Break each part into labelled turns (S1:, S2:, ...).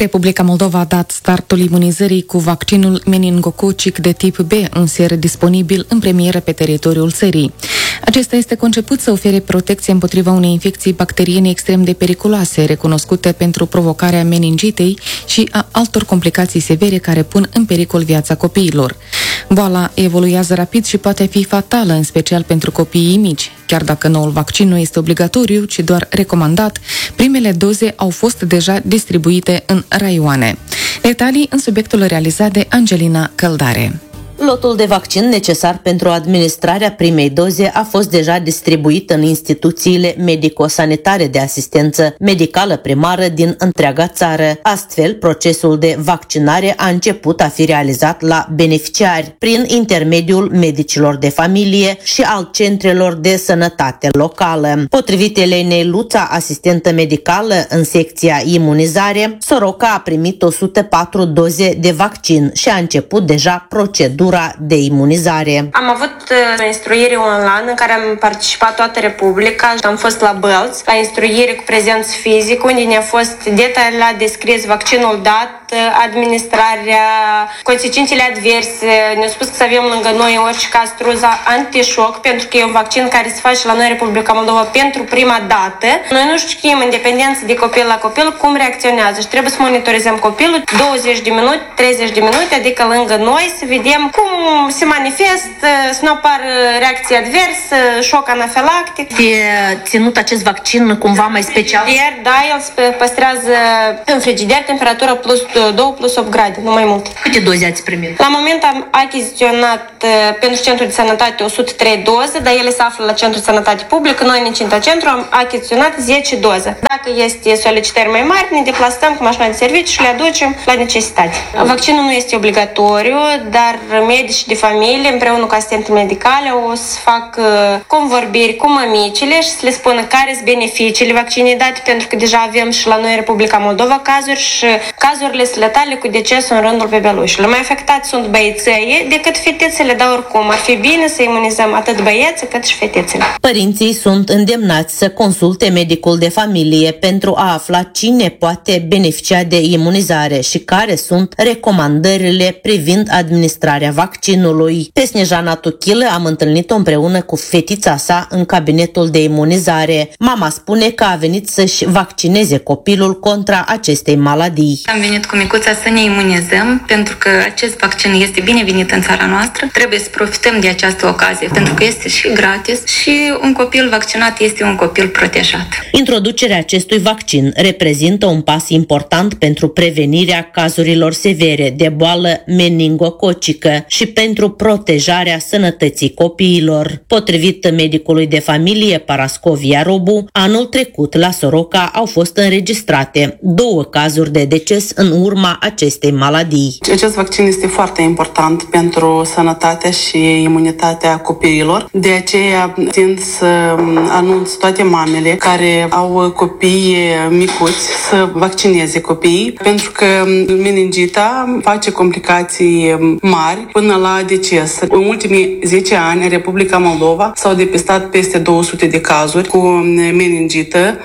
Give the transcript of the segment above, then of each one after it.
S1: Republica Moldova a dat startul imunizării cu vaccinul meningococic de tip B, un ser disponibil în premieră pe teritoriul țării. Acesta este conceput să ofere protecție împotriva unei infecții bacteriene extrem de periculoase, recunoscute pentru provocarea meningitei și a altor complicații severe care pun în pericol viața copiilor. Boala evoluează rapid și poate fi fatală, în special pentru copiii mici. Chiar dacă noul vaccin nu este obligatoriu, ci doar recomandat, primele doze au fost deja distribuite în raioane. Detalii în subiectul realizat de Angelina Căldare.
S2: Lotul de vaccin necesar pentru administrarea primei doze a fost deja distribuit în instituțiile medico-sanitare de asistență medicală primară din întreaga țară. Astfel, procesul de vaccinare a început a fi realizat la beneficiari, prin intermediul medicilor de familie și al centrelor de sănătate locală. Potrivit Elenei Luța, asistentă medicală în secția imunizare, Soroca a primit 104 doze de vaccin și a început deja procedura de imunizare.
S3: Am avut instruire online în care am participat toată Republica. Am fost la Bălți, la instruire cu prezență fizic, unde ne-a fost detaliat descris vaccinul dat, administrarea, consecințele adverse. Ne-au spus că să avem lângă noi în orice caz struza antișoc, pentru că e un vaccin care se face la noi în Republica Moldova pentru prima dată. Noi nu știm, în dependență de copil la copil, cum reacționează și trebuie să monitorizăm copilul 20 de minute, 30 de minute, adică lângă noi, să vedem cum se manifestă, să nu apară reacție adversă, șoc anafilactic.
S2: E ținut acest vaccin cumva mai special?
S3: Da, el se păstrează în frigider, temperatură plus 2 plus 8 grade, nu mai mult.
S2: Câte doze ați primit?
S3: La moment am achiziționat pentru Centrul de Sănătate 103 doze, dar ele se află la Centrul de Sănătate Publică. Noi în Cinta Centru am achiziționat 10 doze. Dacă este solicitări mai mari, ne deplasăm cu mașina de serviciu și le aducem la necesitate. Vaccinul nu este obligatoriu, dar medici de familie împreună cu asistente medicale o să fac convorbiri cu mămicile și să le spună care sunt beneficiile vaccinii date, pentru că deja avem și la noi în Republica Moldova cazuri și cazurile sunt letale cu decesul în rândul bebelușilor. Mai afectați sunt băieței decât fetițele, dar oricum ar fi bine să imunizăm atât băieții cât și fetițele.
S2: Părinții sunt îndemnați să consulte medicul de familie pentru a afla cine poate beneficia de imunizare și care sunt recomandările privind administrarea vaccinului. Pe Snejana Tuchilă am întâlnit-o împreună cu fetița sa în cabinetul de imunizare. Mama spune că a venit să-și vaccineze copilul contra acestei maladii.
S4: Am venit cu micuța să ne imunizăm pentru că acest vaccin este binevenit în țara noastră. Trebuie să profităm de această ocazie pentru că este și gratis și un copil vaccinat este un copil protejat.
S2: Introducerea acestui vaccin reprezintă un pas important pentru prevenirea cazurilor severe de boală meningococică și pentru protejarea sănătății copiilor. Potrivit medicului de familie Parascovia Robu, anul trecut la Soroca au fost înregistrate 2 cazuri de deces în urma acestei maladii.
S5: Acest vaccin este foarte important pentru sănătatea și imunitatea copiilor. De aceea țin să anunț toate mamele care au copii micuți să vaccineze copiii, pentru că meningita face complicații mari până la deces. În ultimii 10 ani, în Republica Moldova s-au depistat peste 200 de cazuri cu meningită,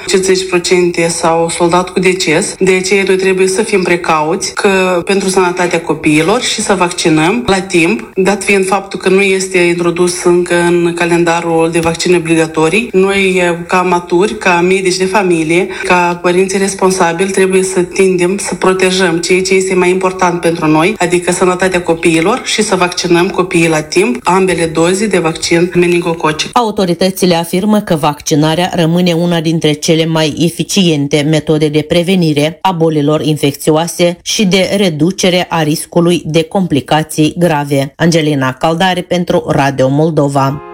S5: 50% s-au soldat cu deces. De aceea noi trebuie să fim precauți că pentru sănătatea copiilor și să vaccinăm la timp, dat fiind faptul că nu este introdus încă în calendarul de vaccine obligatorii. Noi, ca maturi, ca medici de familie, ca părinți responsabili, trebuie să tindem să protejăm ceea ce este mai important pentru noi, adică sănătatea copiilor, și să vaccinăm copiii la timp, ambele doze de vaccin meningococic.
S2: Autoritățile afirmă că vaccinarea rămâne una dintre cele mai eficiente metode de prevenire a bolilor infecțioase și de reducere a riscului de complicații grave. Angelina Căldare pentru Radio Moldova.